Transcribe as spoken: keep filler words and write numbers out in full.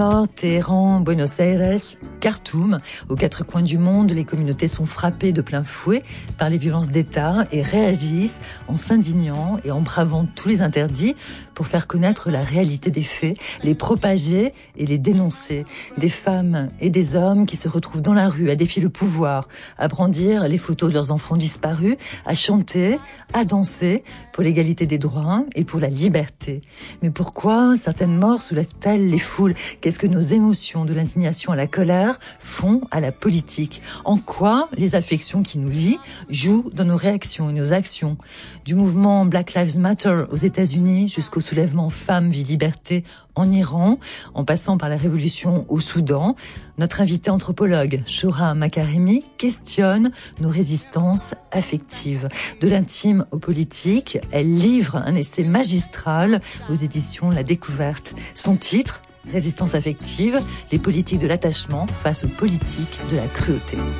Téhéran, Buenos Aires, Khartoum, aux quatre coins du monde, les communautés sont frappées de plein fouet par les violences d'État et réagissent en s'indignant et en bravant tous les interdits pour faire connaître la réalité des faits, les propager et les dénoncer. Des femmes et des hommes qui se retrouvent dans la rue à défier le pouvoir, à brandir les photos de leurs enfants disparus, à chanter, à danser pour l'égalité des droits et pour la liberté. Mais pourquoi certaines morts soulèvent-elles les foules ? Qu'est-ce que nos émotions, de l'indignation à la colère, font à la politique ? En quoi les affections qui nous lient jouent dans nos réactions et nos actions ? Du mouvement Black Lives Matter aux États-Unis jusqu'au soulèvement Femmes, Vie, Liberté en Iran, en passant par la révolution au Soudan, notre invitée anthropologue, Shoura Makaremi, questionne nos résistances affectives. De l'intime au politique, elle livre un essai magistral aux éditions La Découverte. Son titre, Résistance affective, les politiques de l'attachement face aux politiques de la cruauté.